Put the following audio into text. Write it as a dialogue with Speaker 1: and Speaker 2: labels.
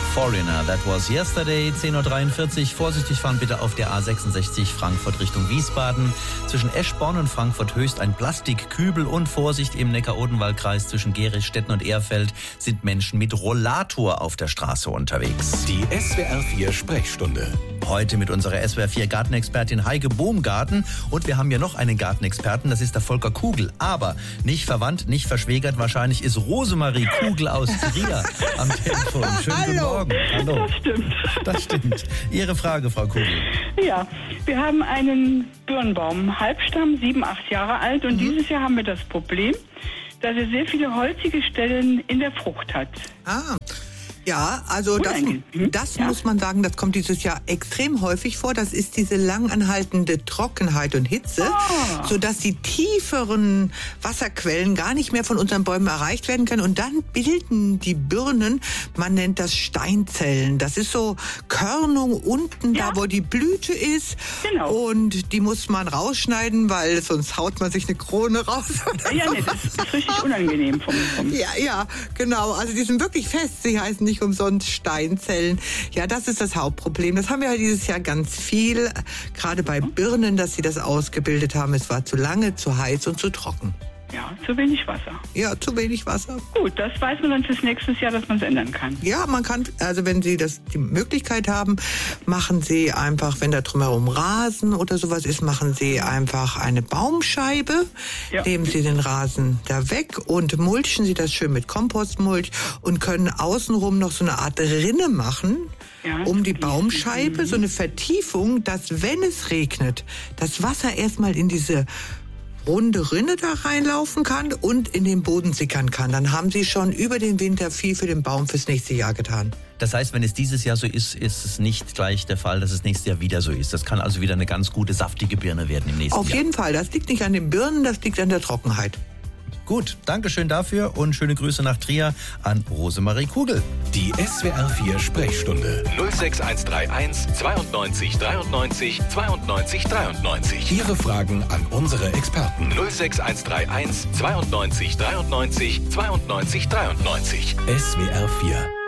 Speaker 1: Foreigner, that was yesterday, 10.43 Uhr. Vorsichtig fahren bitte auf der A66 Frankfurt Richtung Wiesbaden. Zwischen Eschborn und Frankfurt Höchst ein Plastikkübel und Vorsicht im Neckar-Odenwald-Kreis zwischen Gerichstetten und Ehrfeld sind Menschen mit Rollator auf der Straße unterwegs.
Speaker 2: Die SWR 4 Sprechstunde.
Speaker 1: Heute mit unserer SWR 4 Gartenexpertin Heike Bohmgarten. Und wir haben ja noch einen Gartenexperten, das ist der Volker Kugel. Aber nicht verwandt, nicht verschwägert. Wahrscheinlich ist Rosemarie Kugel aus Trier am Telefon. Schönen guten Morgen. Hallo.
Speaker 3: Das stimmt.
Speaker 1: Das stimmt. Ihre Frage, Frau Kugel.
Speaker 3: Ja, wir haben einen Birnbaum, Halbstamm, 7, 8 Jahre alt. Und dieses Jahr haben wir das Problem, dass er sehr viele holzige Stellen in der Frucht hat.
Speaker 4: Ja, also das muss man sagen, das kommt dieses Jahr extrem häufig vor. Das ist diese langanhaltende Trockenheit und Hitze, sodass die tieferen Wasserquellen gar nicht mehr von unseren Bäumen erreicht werden können. Und dann bilden die Birnen, man nennt das Steinzellen. Das ist so Körnung unten, da wo die Blüte ist.
Speaker 3: Genau.
Speaker 4: Und die muss man rausschneiden, weil sonst haut man sich eine Krone raus.
Speaker 3: Ja, nee, das ist richtig unangenehm vom
Speaker 4: Ja, genau. Also die sind wirklich fest. Sie heißen nicht umsonst Steinzellen. Ja, das ist das Hauptproblem. Das haben wir ja dieses Jahr ganz viel, gerade bei Birnen, dass sie das ausgebildet haben. Es war zu lange, zu heiß und zu trocken.
Speaker 3: Ja, zu wenig Wasser.
Speaker 4: Ja, zu wenig Wasser.
Speaker 3: Gut, das weiß man dann fürs nächste Jahr, dass man es ändern kann.
Speaker 4: Ja, man kann, also wenn Sie die Möglichkeit haben, machen Sie einfach, wenn da drumherum Rasen oder sowas ist, machen Sie einfach eine Baumscheibe, nehmen Sie den Rasen da weg und mulchen Sie das schön mit Kompostmulch und können außenrum noch so eine Art Rinne machen. Um die Baumscheibe, so eine Vertiefung, dass wenn es regnet, das Wasser erstmal in diese runde Rinne da reinlaufen kann und in den Boden sickern kann. Dann haben Sie schon über den Winter viel für den Baum fürs nächste Jahr getan.
Speaker 1: Das heißt, wenn es dieses Jahr so ist, ist es nicht gleich der Fall, dass es nächstes Jahr wieder so ist. Das kann also wieder eine ganz gute, saftige Birne werden im nächsten Jahr.
Speaker 4: Auf jeden Fall. Das liegt nicht an den Birnen, das liegt an der Trockenheit.
Speaker 1: Gut, Dankeschön dafür und schöne Grüße nach Trier an Rosemarie Kugel.
Speaker 2: Die SWR 4 Sprechstunde 06131 92 93 92 93. Ihre Fragen an unsere Experten 06131 92 93 92 93. SWR 4